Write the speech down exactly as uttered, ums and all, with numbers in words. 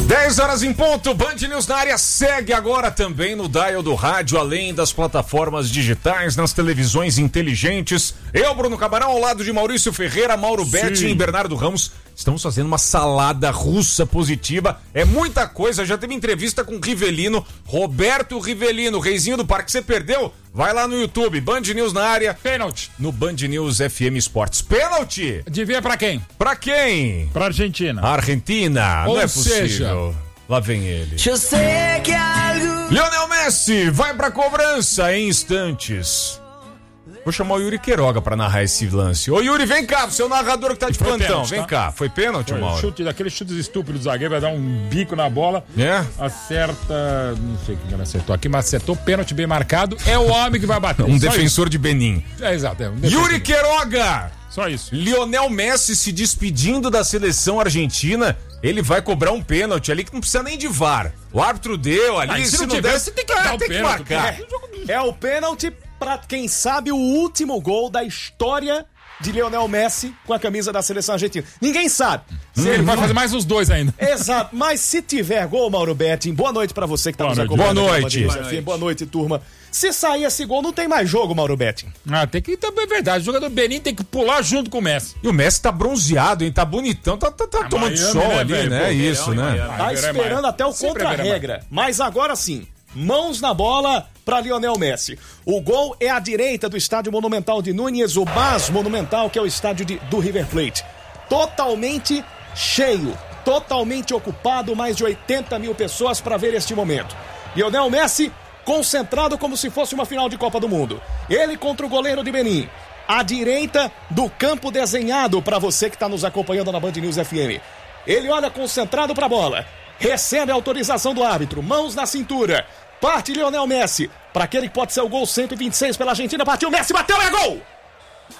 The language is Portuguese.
dez horas em ponto, Band News na área segue agora também no dial do rádio, além das plataformas digitais, nas televisões inteligentes. Eu, Bruno Camarão, ao lado de Maurício Ferreira, Mauro Betti e Bernardo Ramos. Estamos fazendo uma salada russa positiva. É muita coisa. Já teve entrevista com o Rivelino, Roberto Rivelino, reizinho do parque. Você perdeu? Vai lá no YouTube, Band News na área. Pênalti. No Band News F M Esportes. Pênalti? Devia pra quem? Pra quem? Pra Argentina. Argentina. Ou não é seja, possível. Lá vem ele. Lionel Messi vai pra cobrança em instantes. Vou chamar o Yuri Queiroga pra narrar esse lance. Ô Yuri, vem cá, você é o narrador que tá de Foi plantão. pênalti, Vem tá? cá. Foi pênalti, Foi, Mauro? chute, daqueles chutes estúpidos do zagueiro, vai dar um bico na bola. É? Acerta. Não sei quem ele acertou aqui, mas acertou. Pênalti bem marcado. É o homem que vai bater. Um Só defensor isso. de Benin. É, exato. É um defensor. Yuri Queiroga! Só isso. Lionel Messi se despedindo da seleção argentina. Ele vai cobrar um pênalti ali que não precisa nem de V A R. O árbitro deu ali. Ah, se se não não tiver, der, você tem que é, dar o tem que pênalti, marcar. É, é o pênalti pra, quem sabe, o último gol da história de Lionel Messi com a camisa da seleção argentina. Ninguém sabe. Se ele vai fazer mais uns dois ainda. Exato, mas se tiver gol, Mauro Betting, boa noite pra você que tá Boa nos noite. acompanhando. Boa aqui na noite. Band News Boa F M. Boa noite, turma. Se sair esse gol, não tem mais jogo, Mauro Betting. Ah, tem que também é verdade. O jogador Benin tem que pular junto com o Messi. E o Messi tá bronzeado, hein? Tá bonitão, tá, tá, tá Ah, tomando Miami, sol né, ali, velho? né? Pô, Isso, verão, né? Ah, Tá verão é esperando mais. até o Sempre é contra-regra. Mas agora sim, mãos na bola para Lionel Messi. O gol é à direita do estádio Monumental de Núñez, o mais monumental, que é o estádio de, do River Plate. Totalmente cheio, totalmente ocupado, mais de oitenta mil pessoas para ver este momento. Lionel Messi concentrado como se fosse uma final de Copa do Mundo. Ele contra o goleiro de Benin. À direita do campo desenhado para você que está nos acompanhando na Band News F M. Ele olha concentrado para a bola. Recebe a autorização do árbitro. Mãos na cintura. Parte Lionel Messi. Para aquele que pode ser o gol cento e vinte e seis pela Argentina. Partiu Messi, bateu, é gol!